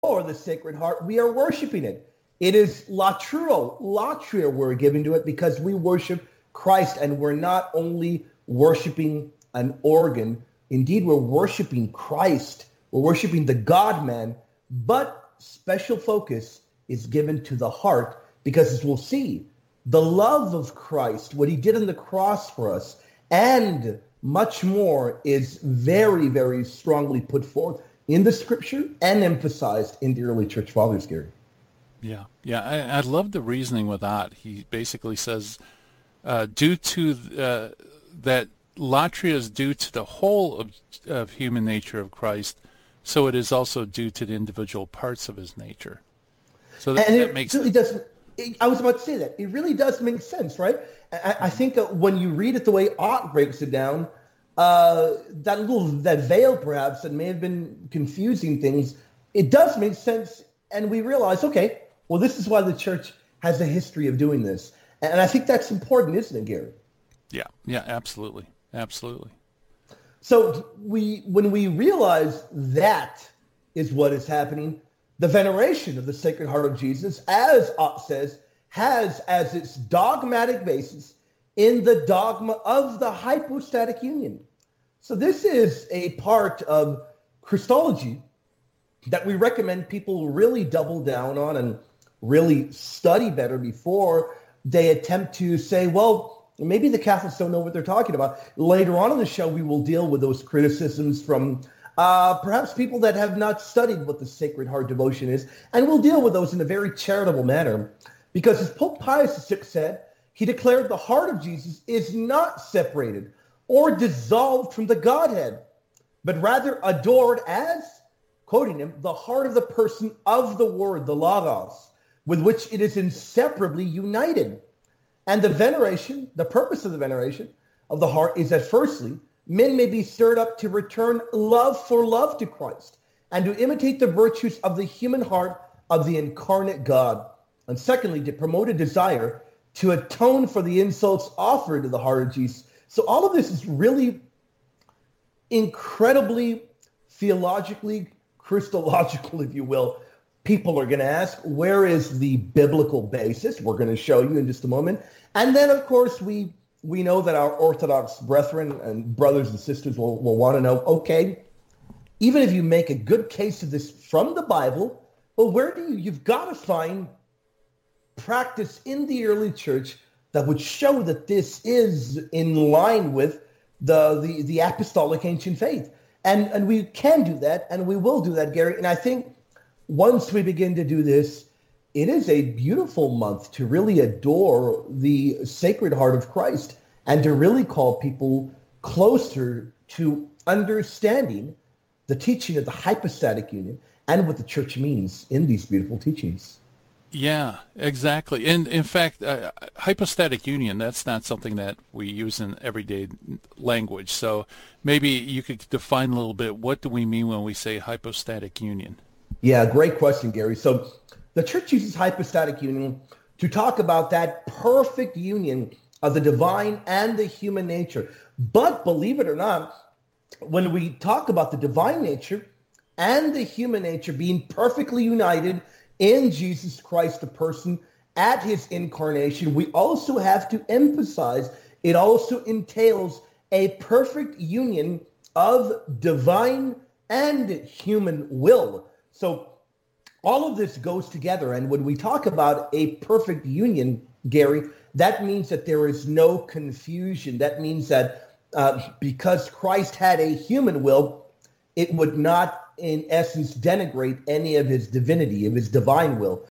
the Sacred Heart, we are worshiping it. It is latria we're giving to it because we worship Christ, and we're not only worshiping an organ. Indeed, we're worshiping Christ. We're worshiping the God-man, but special focus is given to the heart because, as we'll see, the love of Christ, what he did on the cross for us, and much more is very, very strongly put forth in the scripture and emphasized in the early church fathers, Gary. Yeah, I love the reasoning with that. He basically says, due to that latria is due to the whole of human nature of Christ, so it is also due to the individual parts of his nature. So that makes sense. I was about to say that. It really does make sense, right? I think when you read it the way Ott breaks it down, that veil perhaps that may have been confusing things, it does make sense. And we realize, okay, well, this is why the church has a history of doing this. And I think that's important, isn't it, Gary? Yeah, absolutely. Absolutely. So when we realize that is what is happening, the veneration of the Sacred Heart of Jesus, as Ott says, has as its dogmatic basis in the dogma of the hypostatic union. So this is a part of Christology that we recommend people really double down on and really study better before they attempt to say, well, maybe the Catholics don't know what they're talking about. Later on in the show, we will deal with those criticisms from perhaps people that have not studied what the Sacred Heart devotion is, and we'll deal with those in a very charitable manner. Because as Pope Pius VI said, he declared the heart of Jesus is not separated or dissolved from the Godhead, but rather adored as, quoting him, the heart of the person of the Word, the Logos, with which it is inseparably united. And the veneration, the purpose of the veneration of the heart is that firstly, men may be stirred up to return love for love to Christ and to imitate the virtues of the human heart of the incarnate God. And secondly, to promote a desire to atone for the insults offered to the heart of Jesus. So all of this is really incredibly theologically, Christological, if you will. People are going to ask, where is the biblical basis? We're going to show you in just a moment. And then, of course, we know that our Orthodox brethren and brothers and sisters will want to know, okay, even if you make a good case of this from the Bible, well, where do you've got to find practice in the early church that would show that this is in line with the apostolic ancient faith. And we can do that, and we will do that, Gary. And I think once we begin to do this, it is a beautiful month to really adore the Sacred Heart of Christ and to really call people closer to understanding the teaching of the hypostatic union and what the church means in these beautiful teachings. Yeah, exactly. And in fact, hypostatic union, that's not something that we use in everyday language. So maybe you could define a little bit, what do we mean when we say hypostatic union? Yeah, great question, Gary. So the church uses hypostatic union to talk about that perfect union of the divine and the human nature. But believe it or not, when we talk about the divine nature and the human nature being perfectly united in Jesus Christ, the person, at his incarnation, we also have to emphasize it also entails a perfect union of divine and human will. So all of this goes together. And when we talk about a perfect union, Gary, that means that there is no confusion. That means that because Christ had a human will, it would not in essence denigrate any of his divinity, of his divine will.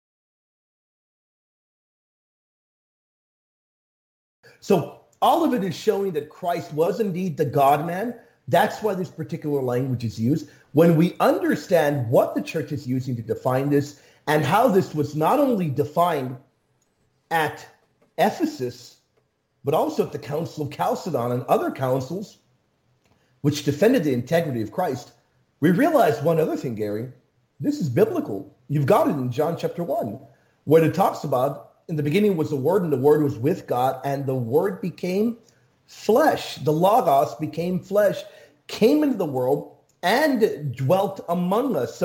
So all of it is showing that Christ was indeed the God-man. That's why this particular language is used. When we understand what the church is using to define this and how this was not only defined at Ephesus, but also at the Council of Chalcedon and other councils which defended the integrity of Christ, we realize one other thing, Gary. This is biblical. You've got it in John chapter 1, where it talks about, in the beginning was the Word, and the Word was with God, and the Word became flesh. The Logos became flesh, came into the world, and dwelt among us. So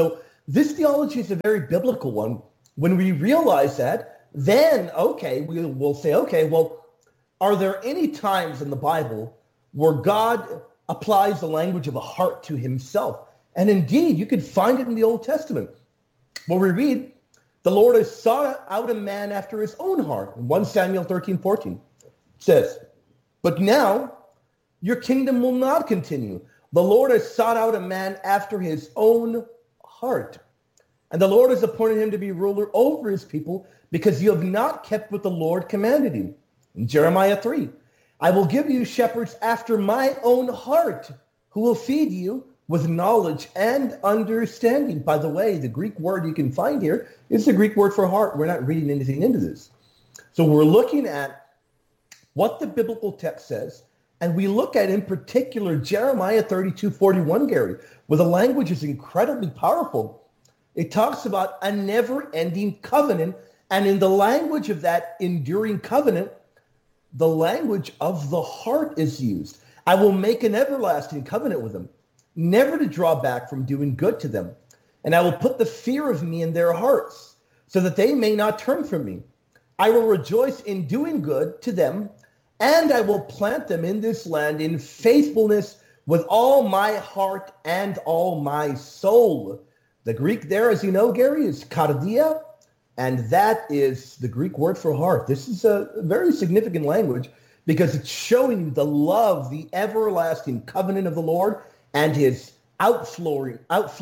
This theology is a very biblical one. When we realize that, then, okay, we'll say, okay, well, are there any times in the Bible where God applies the language of a heart to himself? And indeed, you can find it in the Old Testament, where we read, the Lord has sought out a man after his own heart. In 1 Samuel 13:14 says, but now your kingdom will not continue. The Lord has sought out a man after his own heart. And the Lord has appointed him to be ruler over his people because you have not kept what the Lord commanded you. In Jeremiah 3, I will give you shepherds after my own heart who will feed you with knowledge and understanding. By the way, the Greek word you can find here is the Greek word for heart. We're not reading anything into this. So we're looking at what the biblical text says, and we look at in particular Jeremiah 32:41, Gary, where the language is incredibly powerful. It talks about a never-ending covenant, and in the language of that enduring covenant, the language of the heart is used. I will make an everlasting covenant with them, never to draw back from doing good to them. And I will put the fear of me in their hearts so that they may not turn from me. I will rejoice in doing good to them, and I will plant them in this land in faithfulness with all my heart and all my soul. The Greek there, as you know, Gary, is kardia, and that is the Greek word for heart. This is a very significant language because it's showing you the love, the everlasting covenant of the Lord and his outpouring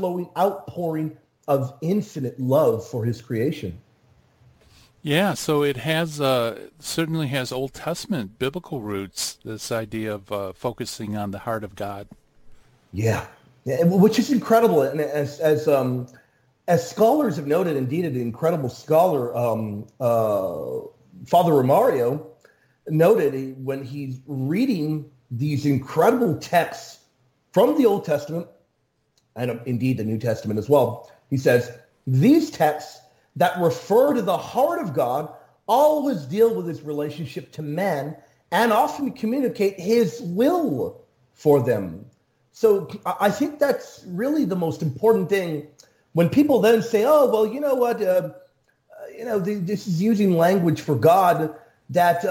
of infinite love for his creation. Yeah, so it has certainly has Old Testament biblical roots, this idea of focusing on the heart of God. Yeah, which is incredible. And as scholars have noted, indeed, an incredible scholar, Father Romario, noted when he's reading these incredible texts from the Old Testament, and indeed the New Testament as well, he says, these texts that refer to the heart of God always deal with his relationship to man and often communicate his will for them. So I think that's really the most important thing. When people then say, oh, well, you know what, this is using language for God that,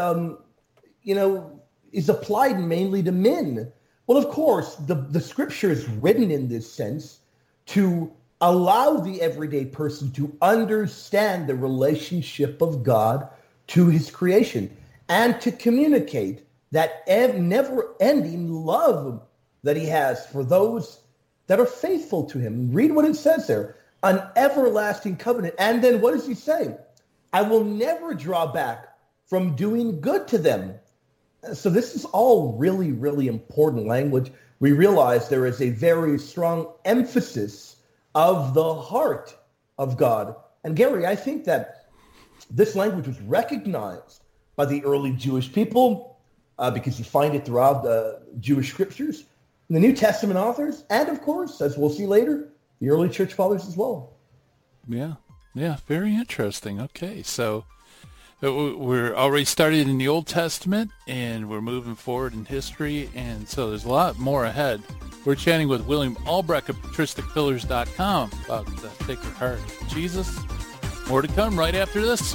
is applied mainly to men. Well, of course, the scripture is written in this sense to allow the everyday person to understand the relationship of God to his creation and to communicate that never-ending love that he has for those that are faithful to him. Read what it says there, an everlasting covenant. And then what does he say? I will never draw back from doing good to them. So this is all really, really important language. We realize there is a very strong emphasis of the heart of God. And Gary, I think that this language was recognized by the early Jewish people because you find it throughout the Jewish scriptures, the New Testament authors, and of course, as we'll see later, the early church fathers as well. Yeah, very interesting. Okay, so we're already started in the Old Testament, and we're moving forward in history, and so there's a lot more ahead. We're chatting with William Albrecht of patristicpillars.com about the Sacred Heart of Jesus. More to come right after this.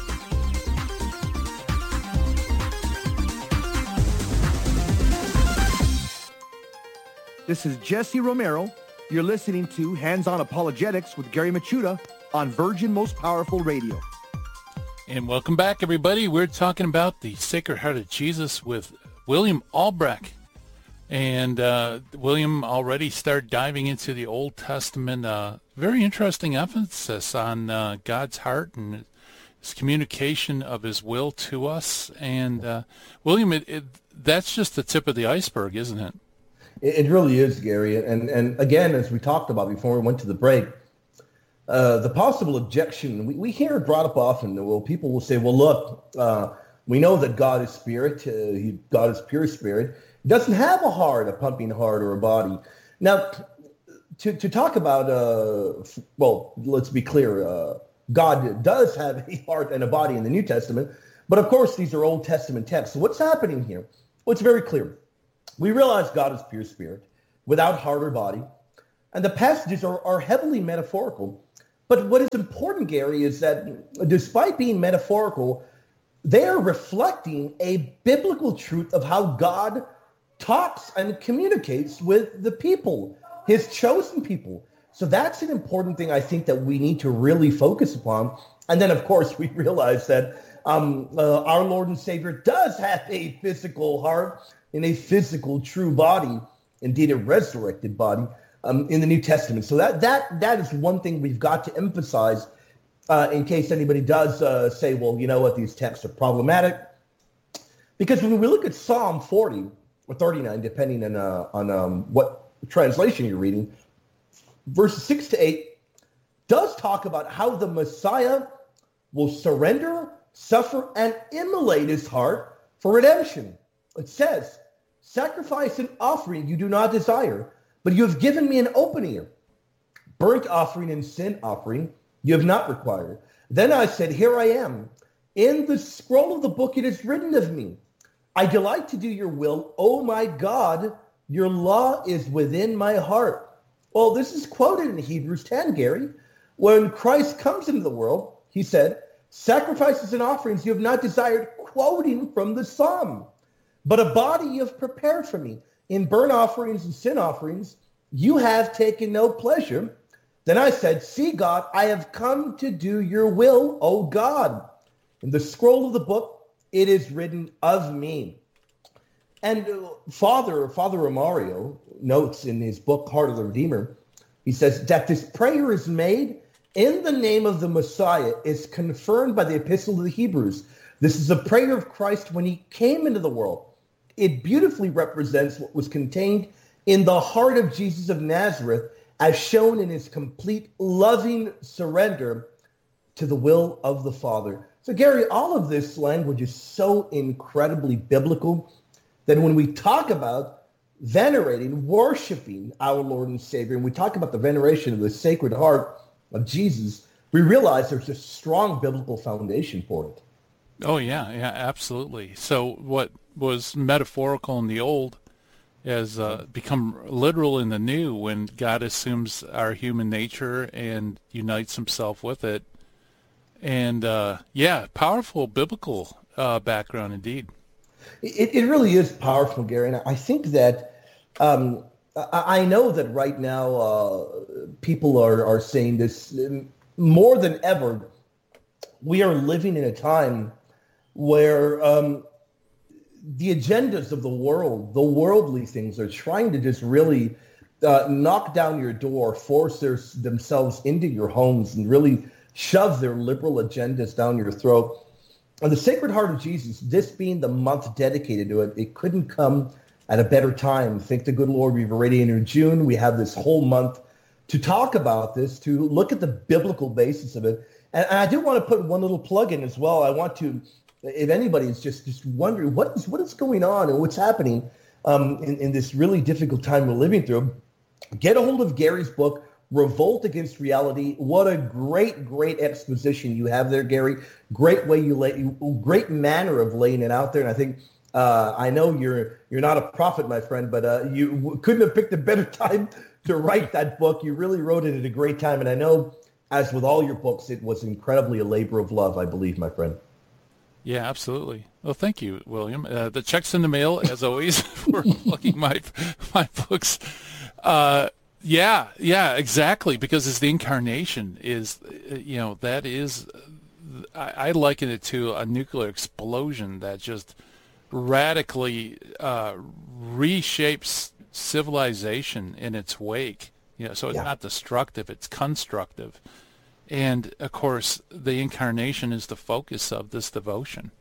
This is Jesse Romero. You're listening to Hands-On Apologetics with Gary Machuda on Virgin Most Powerful Radio. And welcome back, everybody. We're talking about the Sacred Heart of Jesus with William Albrecht. And William already started diving into the Old Testament. Very interesting emphasis on God's heart and his communication of his will to us. And William, that's just the tip of the iceberg, isn't it? It really is, Gary. And again, as we talked about before we went to the break, the possible objection, we hear it brought up often. Well, people will say, well, look, we know that God is spirit. God is pure spirit. He doesn't have a heart, a pumping heart or a body. Now, to talk about, let's be clear. God does have a heart and a body in the New Testament. But of course, these are Old Testament texts. So what's happening here? Well, it's very clear. We realize God is pure spirit without heart or body. And the passages are heavily metaphorical. But what is important, Gary, is that despite being metaphorical, they are reflecting a biblical truth of how God talks and communicates with the people, his chosen people. So that's an important thing I think that we need to really focus upon. And then, of course, we realize that our Lord and Savior does have a physical heart and a physical true body, indeed a resurrected body, in the New Testament. So that is one thing we've got to emphasize in case anybody does say, well, you know what, these texts are problematic. Because when we look at Psalm 40 or 39, depending on what translation you're reading, verses 6 to 8 does talk about how the Messiah will surrender, suffer, and immolate his heart for redemption. It says, sacrifice and offering you do not desire, but you have given me an open ear. Burnt offering and sin offering you have not required. Then I said, here I am. In the scroll of the book it is written of me. I delight to do your will. Oh my God, your law is within my heart. Well, this is quoted in Hebrews 10, Gary. When Christ comes into the world, he said, sacrifices and offerings you have not desired, quoting from the Psalm. But a body you have prepared for me. In burnt offerings and sin offerings, you have taken no pleasure. Then I said, see, God, I have come to do your will, O God. In the scroll of the book, it is written of me. And Father Romario notes in his book, Heart of the Redeemer, he says that this prayer is made in the name of the Messiah is confirmed by the Epistle to the Hebrews. This is a prayer of Christ when he came into the world. It beautifully represents what was contained in the heart of Jesus of Nazareth as shown in his complete loving surrender to the will of the Father. So, Gary, all of this language is so incredibly biblical that when we talk about venerating, worshiping our Lord and Savior, and we talk about the veneration of the Sacred Heart of Jesus, we realize there's a strong biblical foundation for it. Oh, yeah, absolutely. So what was metaphorical in the old has become literal in the new when God assumes our human nature and unites himself with it. And, powerful biblical background indeed. It really is powerful, Gary. And I think that I know that right now people are saying this more than ever. We are living in a time where the agendas of the world, the worldly things, are trying to just really knock down your door, force themselves into your homes, and really shove their liberal agendas down your throat. And the Sacred Heart of Jesus, this being the month dedicated to it, it couldn't come at a better time. Thank the good Lord, we've already entered June. We have this whole month to talk about this, to look at the biblical basis of it. And I do want to put one little plug in as well. I want to, if anybody is just wondering what is going on and what's happening in this really difficult time we're living through, get a hold of Gary's book, Revolt Against Reality. What a great exposition you have there, Gary. Great way great manner of laying it out there. And I think I know you're not a prophet, my friend, but you couldn't have picked a better time to write that book. You really wrote it at a great time, and I know, as with all your books, it was incredibly a labor of love, I believe, my friend. Yeah, absolutely. Well, thank you, William. The check's in the mail, as always, for looking my books. Yeah, exactly. Because it's the incarnation that is, I liken it to a nuclear explosion that just radically reshapes civilization in its wake. So it's not destructive, it's constructive. And of course, the incarnation is the focus of this devotion.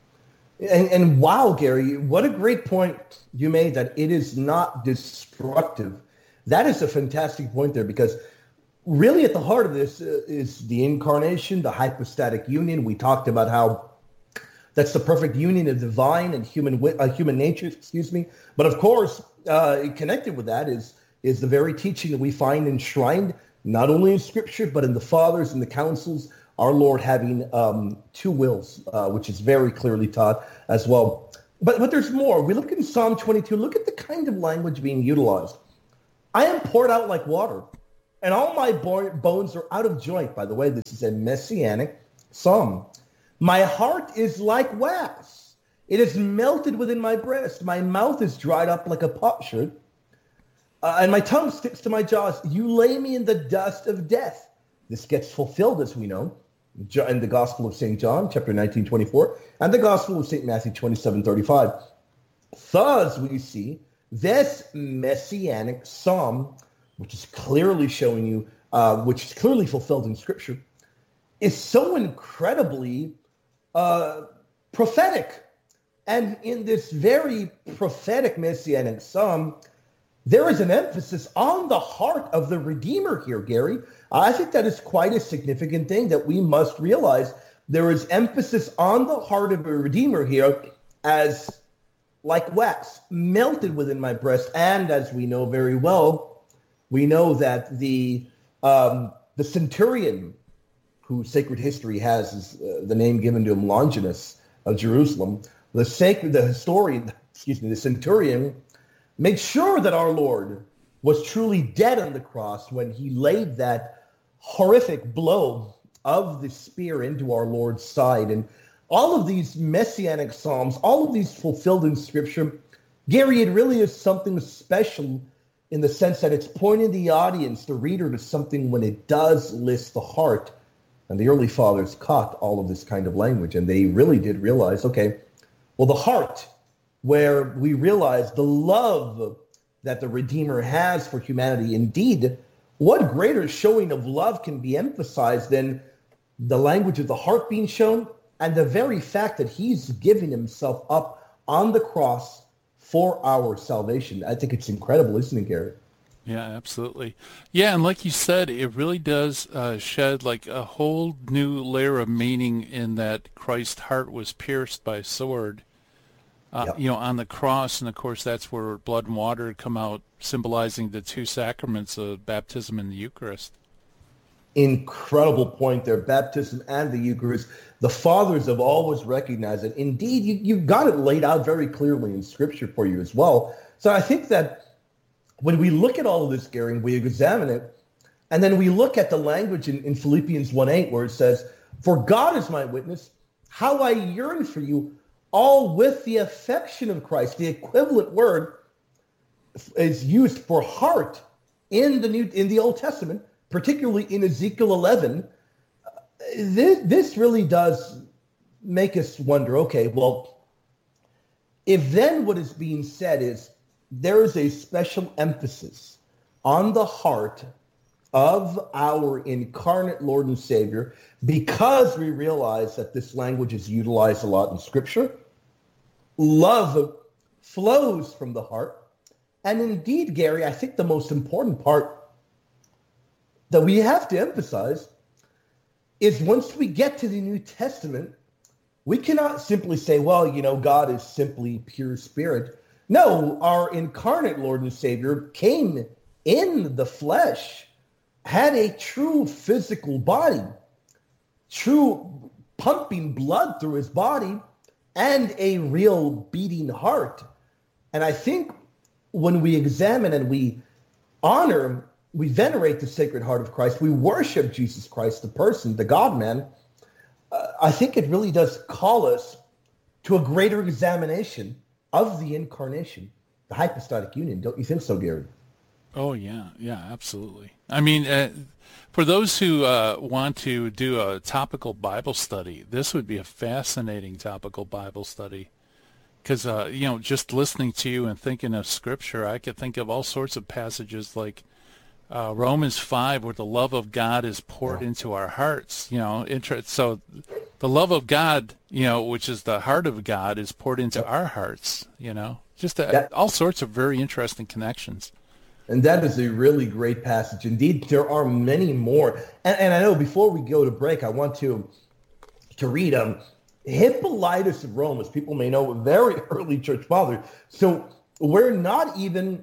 And wow, Gary, what a great point you made, that it is not destructive. That is a fantastic point there, because really at the heart of this is the incarnation, the hypostatic union. We talked about how that's the perfect union of divine and human nature, But of course, connected with that is the very teaching that we find enshrined not only in Scripture, but in the Fathers and the Councils, our Lord having two wills, which is very clearly taught as well. But there's more. We look in Psalm 22, look at the kind of language being utilized. I am poured out like water, and all my bones are out of joint. By the way, this is a messianic psalm. My heart is like wax. It is melted within my breast. My mouth is dried up like a potsherd, and my tongue sticks to my jaws. You lay me in the dust of death. This gets fulfilled, as we know, in the Gospel of St. John, chapter 19:24, and the Gospel of St. Matthew 27:35. Thus, we see this messianic psalm, which is clearly showing you, which is clearly fulfilled in Scripture, is so incredibly prophetic. And in this very prophetic messianic psalm, there is an emphasis on the heart of the Redeemer here, Gary. I think that is quite a significant thing that we must realize. There is emphasis on the heart of a Redeemer here as like wax, melted within my breast. And as we know very well, we know that the centurion, whose sacred history has is, the name given to him, Longinus of Jerusalem, the centurion, made sure that our Lord was truly dead on the cross when he laid that horrific blow of the spear into our Lord's side. And all of these messianic psalms, all of these fulfilled in Scripture, Gary, it really is something special in the sense that it's pointing the audience, the reader, to something when it does list the heart. And the early fathers caught all of this kind of language, and they really did realize, okay, well, the heart, where we realize the love that the Redeemer has for humanity. Indeed, what greater showing of love can be emphasized than the language of the heart being shown and the very fact that he's giving himself up on the cross for our salvation? I think it's incredible, isn't it, Gary? Yeah, absolutely. Yeah, and like you said, it really does shed like a whole new layer of meaning in that Christ's heart was pierced by a sword, on the cross. And of course, that's where blood and water come out, symbolizing the two sacraments of baptism and the Eucharist. Incredible point there, baptism and the Eucharist. The fathers have always recognized it. Indeed, you've got it laid out very clearly in Scripture for you as well. So I think that when we look at all of this, Gary, and we examine it, and then we look at the language in Philippians 1:8, where it says, "For God is my witness, how I yearn for you, all with the affection of Christ." The equivalent word is used for heart in the Old Testament, particularly in Ezekiel 11. This really does make us wonder, okay, well, if then what is being said is there is a special emphasis on the heart of our incarnate Lord and Savior, because we realize that this language is utilized a lot in Scripture. Love flows from the heart. And indeed, Gary, I think the most important part that we have to emphasize is once we get to the New Testament, we cannot simply say, well, God is simply pure spirit. No, our incarnate Lord and Savior came in the flesh, had a true physical body, true pumping blood through his body, and a real beating heart. And I think when we examine and we honor, we venerate the Sacred Heart of Christ, we worship Jesus Christ, the person, the God-man, I think it really does call us to a greater examination of the incarnation, the hypostatic union. Don't you think so, Gary? Oh, yeah, absolutely. I mean, for those who want to do a topical Bible study, this would be a fascinating topical Bible study. Because, just listening to you and thinking of Scripture, I could think of all sorts of passages like Romans 5, where the love of God is poured into our hearts. So the love of God, which is the heart of God, is poured into our hearts. Just all sorts of very interesting connections. And that is a really great passage. Indeed, there are many more. And I know before we go to break, I want to read Hippolytus of Rome, as people may know, a very early church father. So we're not even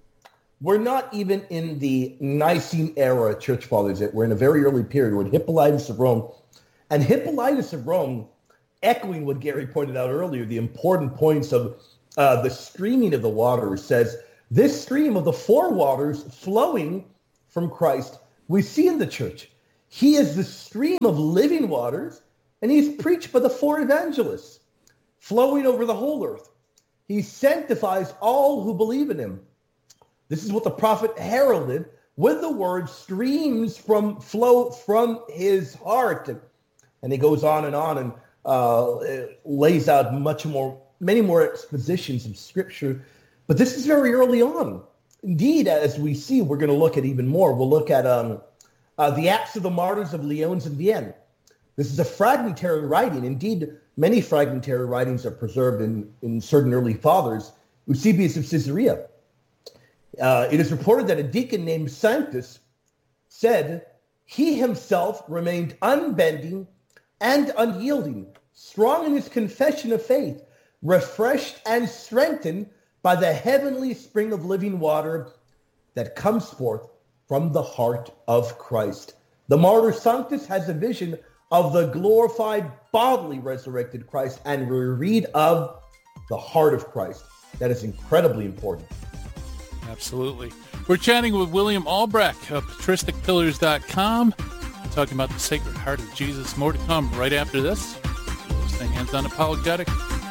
in the Nicene era church fathers yet. We're in a very early period with Hippolytus of Rome. And Hippolytus of Rome, echoing what Gary pointed out earlier, the important points of the streaming of the water, says, This stream of the four waters flowing from Christ, we see in the church. He is the stream of living waters, and he's preached by the four evangelists, flowing over the whole earth. He sanctifies all who believe in him. This is what the prophet heralded with the word streams flow from his heart. And he goes on and lays out many more expositions of Scripture. But this is very early on. Indeed, as we see, we're going to look at even more. We'll look at the Acts of the Martyrs of Lyons and Vienne. This is a fragmentary writing. Indeed, many fragmentary writings are preserved in certain early fathers. Eusebius of Caesarea. It is reported that a deacon named Sanctus said, he himself remained unbending and unyielding, strong in his confession of faith, refreshed and strengthened by the heavenly spring of living water that comes forth from the heart of Christ. The martyr Sanctus has a vision of the glorified, bodily resurrected Christ, and we read of the heart of Christ. That is incredibly important. Absolutely. We're chatting with William Albrecht of patristicpillars.com, talking about the Sacred Heart of Jesus. More to come right after this. You're listening to Hands On Apologetics.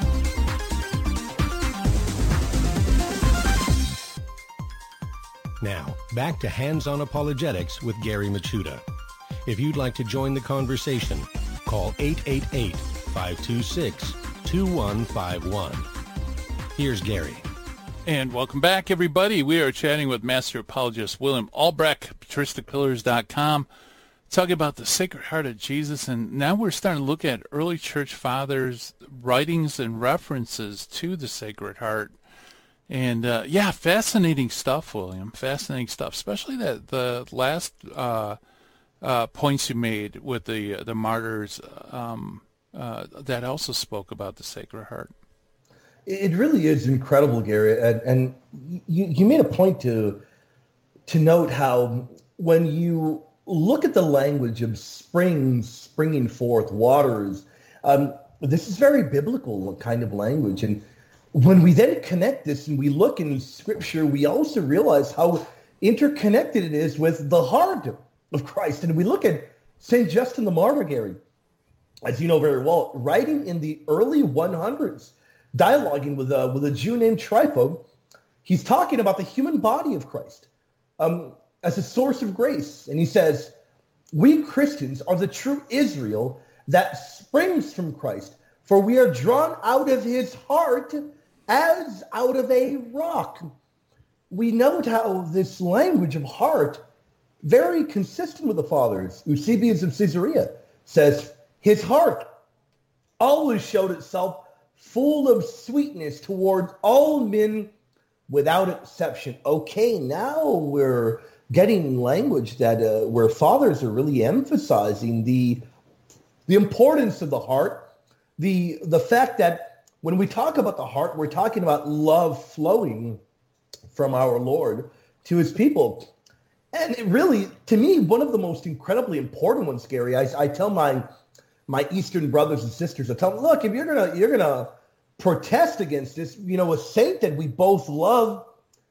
Now, back to Hands On Apologetics with Gary Machuda. If you'd like to join the conversation, call 888-526-2151. Here's Gary. And welcome back, everybody. We are chatting with Master Apologist William Albrecht, patristicpillars.com, talking about the Sacred Heart of Jesus. And now we're starting to look at early church fathers' writings and references to the Sacred Heart. And, fascinating stuff, William. Fascinating stuff, especially the last points you made with the martyrs that also spoke about the Sacred Heart. It really is incredible, Gary. And you made a point to note how when you look at the language of springing forth, waters, this is very biblical kind of language. And when we then connect this and we look in Scripture, we also realize how interconnected it is with the heart of Christ. And we look at St. Justin the Martyr, Gary, as you know very well, writing in the early 100s, dialoguing with a Jew named Trypho. He's talking about the human body of Christ as a source of grace. And he says, we Christians are the true Israel that springs from Christ, for we are drawn out of his heart as out of a rock. We note how this language of heart, very consistent with the fathers. Eusebius of Caesarea says, his heart always showed itself full of sweetness towards all men without exception. Okay, now we're getting language that where fathers are really emphasizing the importance of the heart, the fact that when we talk about the heart, we're talking about love flowing from our Lord to his people. And it really, to me, one of the most incredibly important ones, Gary, I tell my Eastern brothers and sisters, I tell them, look, if you're gonna protest against this, a saint that we both love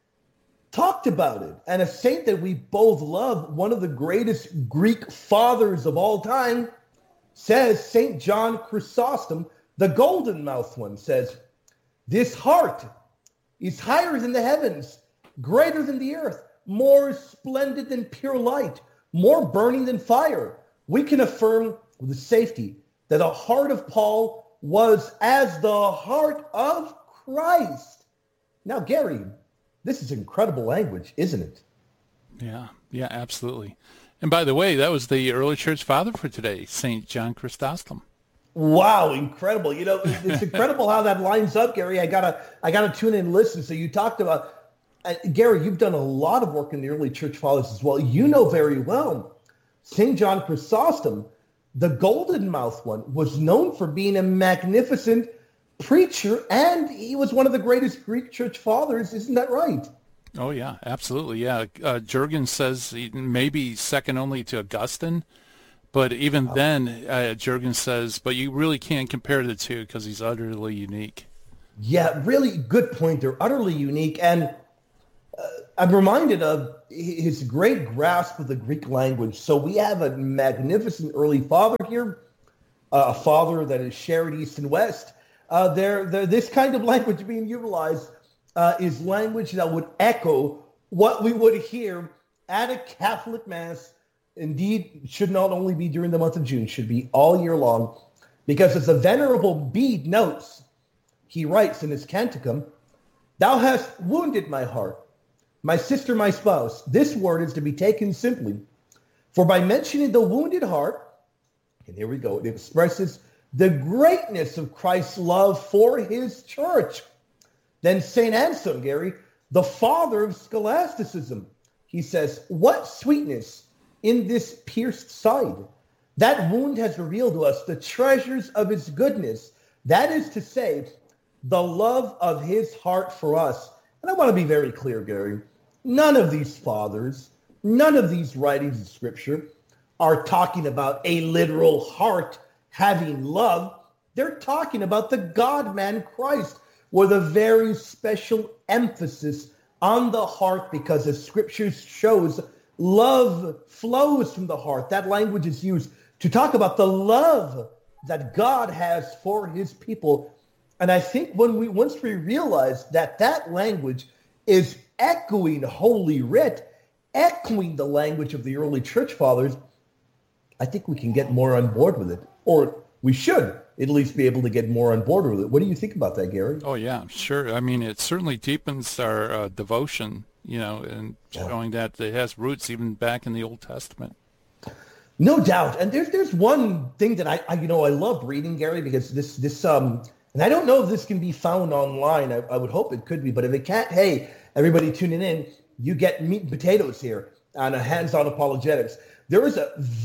talked about it. And a saint that we both love, one of the greatest Greek fathers of all time, says, St. John Chrysostom, the golden-mouthed one, says, this heart is higher than the heavens, greater than the earth, more splendid than pure light, more burning than fire. We can affirm with safety that the heart of Paul was as the heart of Christ. Now, Gary, this is incredible language, isn't it? Yeah, absolutely. And by the way, that was the early church father for today, St. John Chrysostom. Wow, incredible. It's incredible how that lines up, Gary. I gotta tune in and listen. So you talked about, Gary, you've done a lot of work in the early church fathers as well. You know very well, St. John Chrysostom, the golden-mouthed one, was known for being a magnificent preacher, and he was one of the greatest Greek church fathers. Isn't that right? Oh, yeah, absolutely. Yeah. Jurgen says he may be second only to Augustine, but even then, Jurgen says, but you really can't compare the two because he's utterly unique. Yeah, really good point. They're utterly unique. And I'm reminded of his great grasp of the Greek language. So we have a magnificent early father here, a father that is shared east and west. This kind of language being utilized is language that would echo what we would hear at a Catholic Mass. Indeed, should not only be during the month of June, should be all year long. Because as the Venerable Bede notes, he writes in his Canticum, "Thou hast wounded my heart, my sister, my spouse." This word is to be taken simply, for by mentioning the wounded heart, and here we go, it expresses the greatness of Christ's love for his church. Then St. Anselm, Gary, the father of scholasticism, he says, "What sweetness in this pierced side! That wound has revealed to us the treasures of his goodness. That is to say, the love of his heart for us." And I want to be very clear, Gary. None of these fathers, none of these writings of Scripture are talking about a literal heart having love. They're talking about the God-man Christ, with a very special emphasis on the heart, because as Scripture shows, love flows from the heart. That language is used to talk about the love that God has for his people. And I think once we realize that that language is echoing Holy Writ, echoing the language of the early church fathers, I think we can get more on board with it. Or we should at least be able to get more on board with it. What do you think about that, Gary? Oh, yeah, sure. I mean, it certainly deepens our devotion, and showing that it has roots even back in the Old Testament. No doubt. And there's one thing that I love reading, Gary, because this and I don't know if this can be found online. I would hope it could be, but if it can't, hey, everybody tuning in, you get meat and potatoes here on a Hands-On Apologetics. There was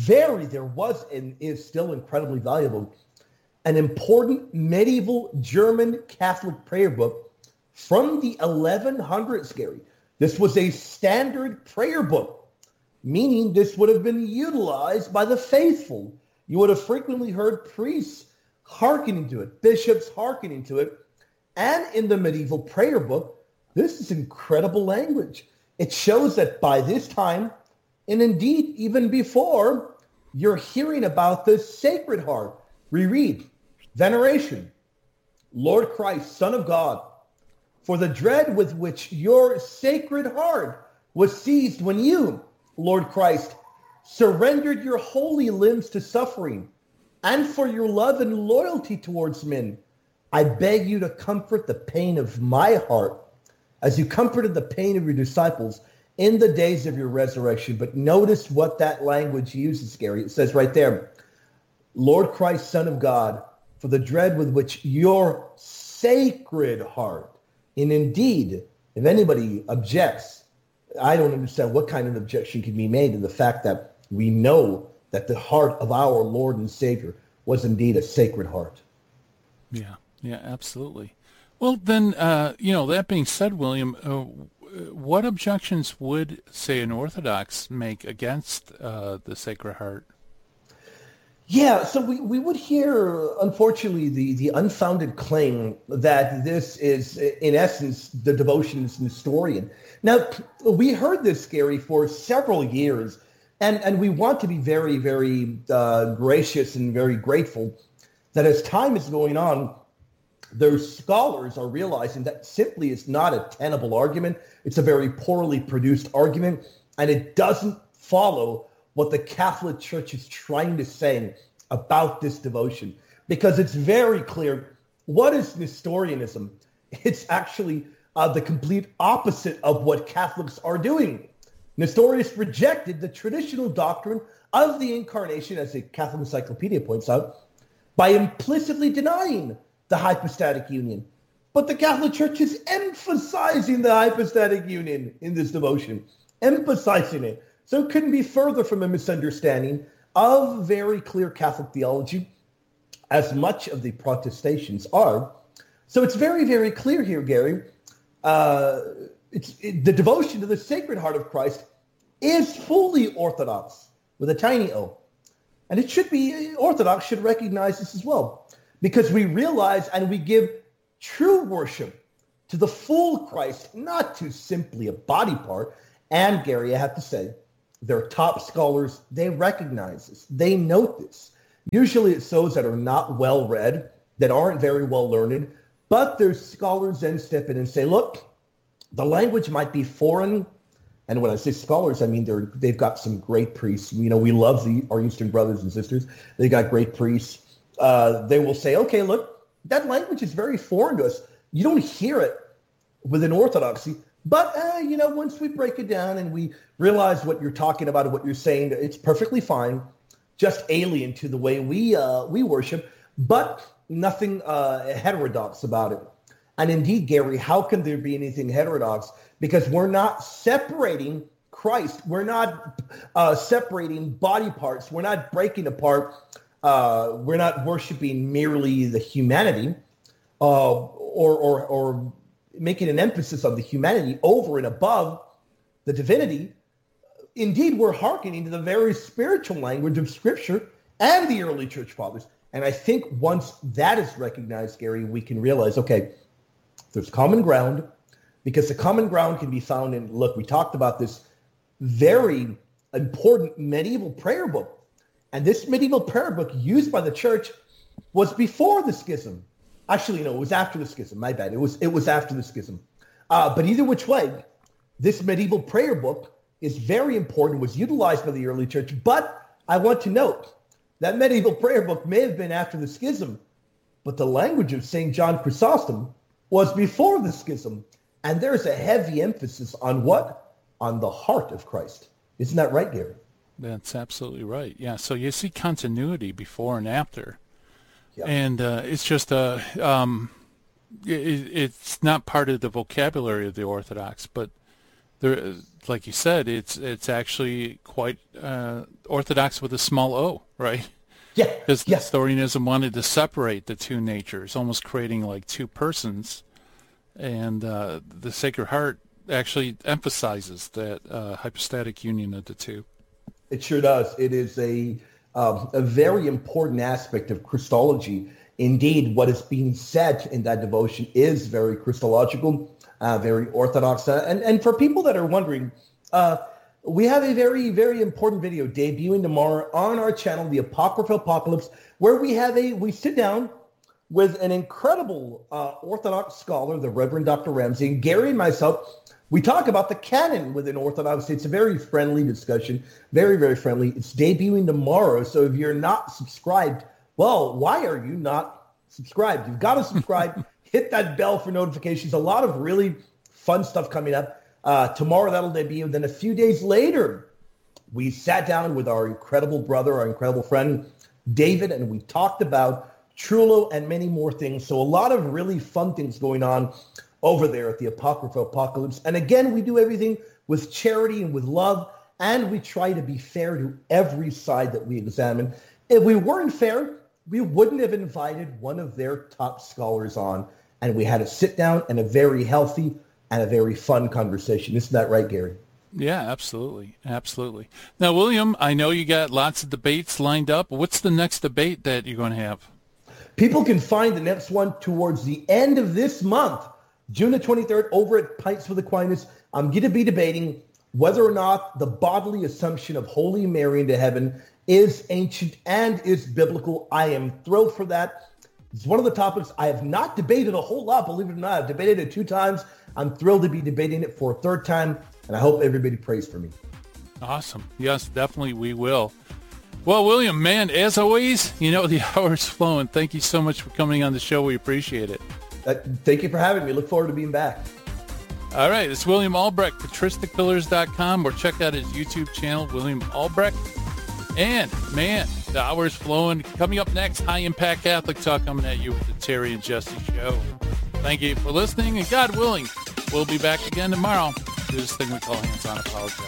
and is still incredibly valuable, an important medieval German Catholic prayer book from the 1100s, Gary. This was a standard prayer book, meaning this would have been utilized by the faithful. You would have frequently heard priests hearkening to it, bishops hearkening to it. And in the medieval prayer book, this is incredible language. It shows that by this time, and indeed even before, you're hearing about the Sacred Heart. Reread, veneration, Lord Christ, Son of God, for the dread with which your Sacred Heart was seized when you, Lord Christ, surrendered your holy limbs to suffering, and for your love and loyalty towards men, I beg you to comfort the pain of my heart as you comforted the pain of your disciples in the days of your resurrection. But notice what that language uses, Gary. It says right there, Lord Christ, Son of God, for the dread with which your Sacred Heart. And indeed, if anybody objects, I don't understand what kind of objection can be made to the fact that we know that the heart of our Lord and Savior was indeed a Sacred Heart. Yeah, absolutely. Well, then, that being said, William, what objections would, say, an Orthodox make against the Sacred Heart? Yeah, so we would hear, unfortunately, the unfounded claim that this is, in essence, the devotion is Nestorian. Now, we heard this, Gary, for several years, and we want to be very, very gracious and very grateful that as time is going on, those scholars are realizing that simply is not a tenable argument. It's a very poorly produced argument, and it doesn't follow what the Catholic Church is trying to say about this devotion, because it's very clear. What is Nestorianism? It's actually the complete opposite of what Catholics are doing. Nestorius rejected the traditional doctrine of the Incarnation, as the Catholic Encyclopedia points out, by implicitly denying the hypostatic union. But the Catholic Church is emphasizing the hypostatic union in this devotion, emphasizing it. So it couldn't be further from a misunderstanding of very clear Catholic theology, as much of the protestations are. So it's very, very clear here, Gary. The devotion to the Sacred Heart of Christ is fully Orthodox, with a tiny O. And it should be, Orthodox should recognize this as well, because we realize and we give true worship to the full Christ, not to simply a body part. And Gary, I have to say, their top scholars, they recognize this. They note this. Usually it's those that are not well read, that aren't very well learned, but their scholars then step in and say, look, the language might be foreign. And when I say scholars, I mean they've got some great priests. You know, we love our Eastern brothers and sisters. They got great priests. They will say, okay, look, that language is very foreign to us. You don't hear it within Orthodoxy. But, once we break it down and we realize what you're talking about and what you're saying, it's perfectly fine, just alien to the way we worship, but nothing heterodox about it. And indeed, Gary, how can there be anything heterodox? Because we're not separating Christ. We're not separating body parts. We're not breaking apart. We're not worshiping merely the humanity or making an emphasis on the humanity over and above the divinity. Indeed, we're hearkening to the very spiritual language of Scripture and the early church fathers. And I think once that is recognized, Gary, we can realize, okay, there's common ground, because the common ground can be found in, look, we talked about this very important medieval prayer book. And this medieval prayer book used by the church was before the schism. Actually, no, it was after the schism. My bad. It was after the schism. But either which way, this medieval prayer book is very important, was utilized by the early church. But I want to note that medieval prayer book may have been after the schism, but the language of St. John Chrysostom was before the schism. And there's a heavy emphasis on what? On the heart of Christ. Isn't that right, Gary? That's absolutely right. Yeah, so you see continuity before and after. Yep. And it's just it's not part of the vocabulary of the Orthodox, but there, like you said, it's actually quite Orthodox with a small o, right? Yeah. Because Nestorianism wanted to separate the two natures, almost creating like two persons, and the Sacred Heart actually emphasizes that hypostatic union of the two. It sure does. It is a very important aspect of Christology. Indeed, what is being said in that devotion is very Christological, very Orthodox. And for people that are wondering, we have a very, very important video debuting tomorrow on our channel, The Apocryphal Apocalypse, where we sit down with an incredible Orthodox scholar, the Reverend Dr. Ramsey, Gary and myself. We talk about the canon within Orthodoxy. It's a very friendly discussion, very, very friendly. It's debuting tomorrow. So if you're not subscribed, well, why are you not subscribed? You've got to subscribe. Hit that bell for notifications. A lot of really fun stuff coming up. Tomorrow that'll debut. Then a few days later, we sat down with our incredible brother, our incredible friend, David, and we talked about Trullo and many more things. So a lot of really fun things going on over there at the Apocryphal Apocalypse. And again, we do everything with charity and with love, and we try to be fair to every side that we examine. If we weren't fair, we wouldn't have invited one of their top scholars on, and we had a sit down and a very healthy and a very fun conversation. Isn't that right, Gary? Yeah, absolutely. Absolutely. Now, William, I know you got lots of debates lined up. What's the next debate that you're going to have? People can find the next one towards the end of this month, June the 23rd, over at Pints with Aquinas. I'm going to be debating whether or not the bodily assumption of Holy Mary into heaven is ancient and is biblical. I am thrilled for that. It's one of the topics I have not debated a whole lot, believe it or not. I've debated it 2 times. I'm thrilled to be debating it for a 3rd time, and I hope everybody prays for me. Awesome. Yes, definitely we will. Well, William, man, as always, the hour's flowing. Thank you so much for coming on the show. We appreciate it. Thank you for having me. Look forward to being back. All right. It's William Albrecht, patristicpillars.com, or check out his YouTube channel, William Albrecht. And, man, the hour's flowing. Coming up next, High Impact Catholic Talk coming at you with the Terry and Jesse Show. Thank you for listening, and God willing, we'll be back again tomorrow. Do this thing we call Hands On Apologetics.